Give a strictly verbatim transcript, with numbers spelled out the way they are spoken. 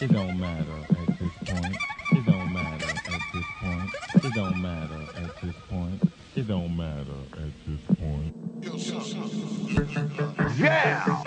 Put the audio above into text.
It don't matter at this point. It don't matter at this point. It don't matter at this point. It don't matter at this point. Yeah!